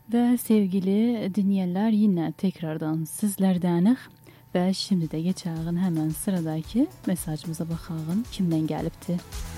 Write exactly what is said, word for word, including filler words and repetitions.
Ve sevgili dinleyenler, yine tekrardan sizlerdenik ve şimdi de geçelim hemen sıradaki mesajımıza bakalım kimden gelipti.